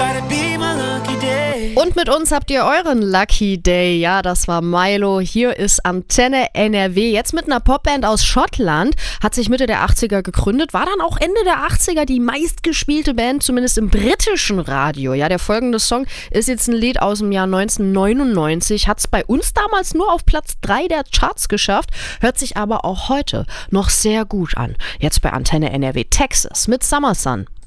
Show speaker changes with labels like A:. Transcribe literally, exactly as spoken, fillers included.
A: Gotta be my lucky day.
B: Und mit uns habt ihr euren Lucky Day. Ja, das war Milo. Hier ist Antenne N R W. Jetzt mit einer Popband aus Schottland. Hat sich Mitte der achtziger gegründet. War dann auch Ende der achtziger die meistgespielte Band, zumindest im britischen Radio. Ja, der folgende Song ist jetzt ein Lied aus dem Jahr neunzehnhundertneunundneunzig. Hat es bei uns damals nur auf Platz drei der Charts geschafft. Hört sich aber auch heute noch sehr gut an. Jetzt bei Antenne N R W Texas mit Summer Sun.